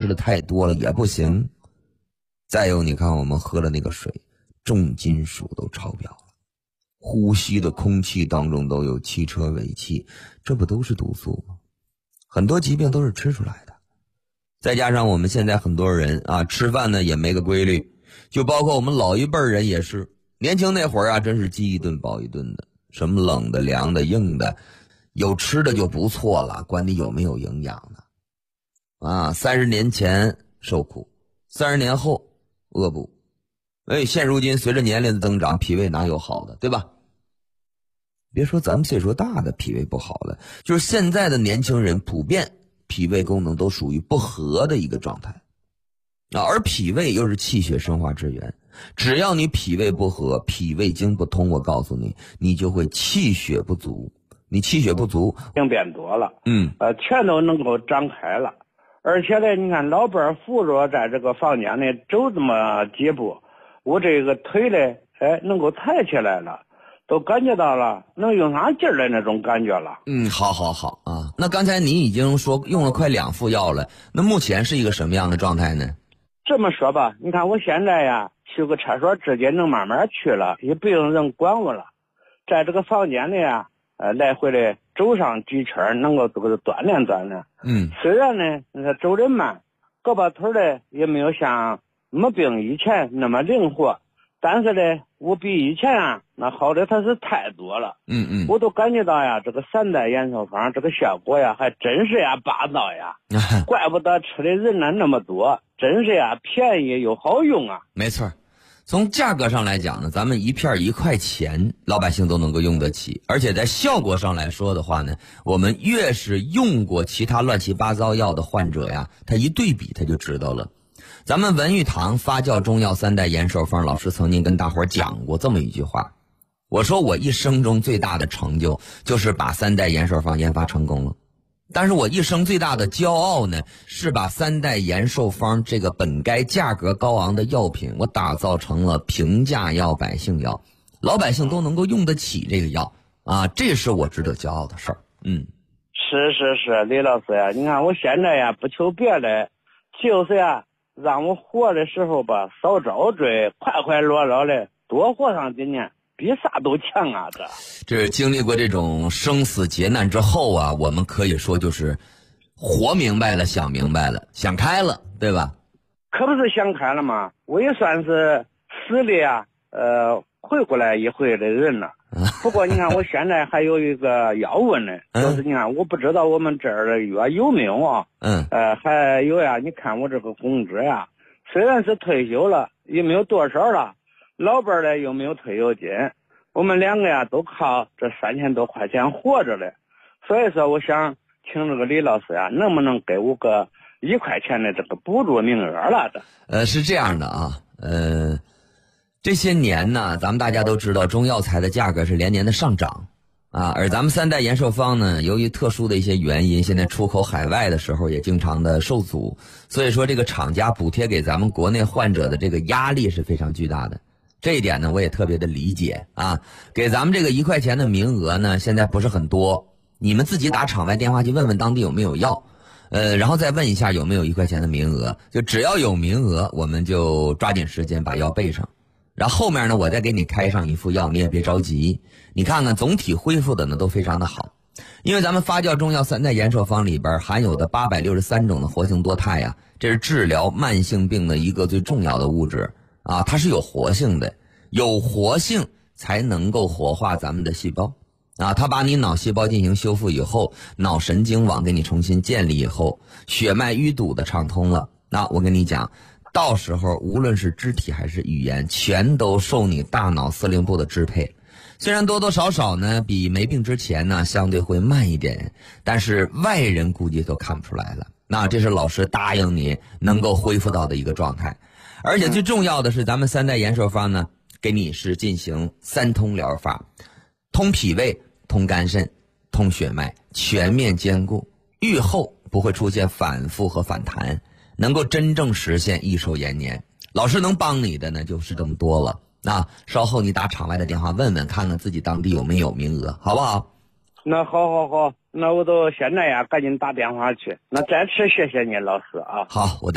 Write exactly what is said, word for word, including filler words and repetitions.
的太多了也不行。再有你看我们喝的那个水，重金属都超标了，呼吸的空气当中都有汽车尾气，这不都是毒素吗？很多疾病都是吃出来的。再加上我们现在很多人啊，吃饭呢也没个规律，就包括我们老一辈人也是，年轻那会儿啊，真是饥一顿饱一顿的，什么冷的凉的硬的，有吃的就不错了，管你有没有营养呢。啊，三十年前受苦，三十年后恶补。哎，现如今随着年龄的增长，脾胃哪有好的，对吧？别说咱们岁数大的脾胃不好了，就是现在的年轻人普遍脾胃功能都属于不和的一个状态啊，而脾胃又是气血生化之源，只要你脾胃不和，脾胃经不通，我告诉你，你就会气血不足。你气血不足， 病变多了， 嗯， 呃，全都能够长开了。而且呢，你看老伴儿扶着在这个房间内走这么几步，我这个腿呢，哎，能够抬起来了，都感觉到了能用上劲儿的那种感觉了。 嗯，好好好啊。那刚才你已经说用了快两副药了，那目前是一个什么样的状态呢？ 这么说吧，你看我现在呀，去个厕所自己能慢慢去了，也不用人管我了，在这个房间里啊，呃，来回的走上几圈，能够这个锻炼锻炼。 嗯， 虽然呢，你看走得慢，胳膊腿呢也没有像没病以前那么灵活，但是呢，我比以前啊那好的它是太多了。 嗯嗯， 我都感觉到呀，这个三代延寿方这个效果呀，还真是呀霸道呀，怪不得吃的人呢那么多，真是呀便宜又好用啊。 没错。从价格上来讲呢，咱们一片一块钱，老百姓都能够用得起。而且在效果上来说的话呢，我们越是用过其他乱七八糟药的患者呀，他一对比他就知道了。咱们文玉堂发酵中药三代延寿方老师曾经跟大伙儿讲过这么一句话，我说我一生中最大的成就就是把三代延寿方研发成功了。但是我一生最大的骄傲呢，是把三代延寿方这个本该价格高昂的药品，我打造成了平价药、百姓药，老百姓都能够用得起这个药啊，这是我值得骄傲的事儿。嗯， 是是是，李老师呀，你看我现在呀不求别的，就是呀让我活的时候吧少遭罪，快快乐乐的多活上几年，比啥都强啊！这这经历过这种生死劫难之后啊，我们可以说就是活明白了，想明白了，想开了，对吧？ 可不是想开了吗？我也算是死里啊，呃，回过来一回的人了。不过你看，我现在还有一个要问呢，就是你看，我不知道我们这儿的药有没有啊？ 嗯。 呃，还有呀，你看我这个工资呀，虽然是退休了，也没有多少了。老伴儿呢又没有退休金，我们两个呀都靠这三千多块钱活着的，所以说我想请这个李老师呀，能不能给我个一块钱的这个补助名额了的？ 呃，是这样的啊，呃，这些年呢，咱们大家都知道中药材的价格是连年的上涨啊，而咱们三代延寿方呢，由于特殊的一些原因，现在出口海外的时候也经常的受阻，所以说这个厂家补贴给咱们国内患者的这个压力是非常巨大的。这一点呢，我也特别的理解啊。给咱们这个一块钱的名额呢，现在不是很多，你们自己打场外电话去问问当地有没有药，呃，然后再问一下有没有一块钱的名额，就只要有名额，我们就抓紧时间把药备上。然后后面呢，我再给你开上一副药，你也别着急，你看看总体恢复的呢都非常的好。因为咱们发酵中药三代延寿方里边含有的八百六十三种的活性多肽呀，这是治疗慢性病的一个最重要的物质。啊，它是有活性的，有活性才能够活化咱们的细胞啊。它把你脑细胞进行修复以后，脑神经网给你重新建立以后，血脉淤堵的畅通了。那我跟你讲，到时候无论是肢体还是语言，全都受你大脑司令部的支配。虽然多多少少呢比没病之前呢相对会慢一点，但是外人估计都看不出来了。那这是老师答应你能够恢复到的一个状态。而且最重要的是，咱们三代延寿方呢，给你是进行三通疗法，通脾胃、通肝肾、通血脉，全面兼顾，愈后不会出现反复和反弹，能够真正实现益寿延年。老师能帮你的呢，就是这么多了。那稍后你打场外的电话问问，看看自己当地有没有名额，好不好？ 那好好好，那我都现在呀赶紧打电话去。那再次谢谢你老师啊。 好，我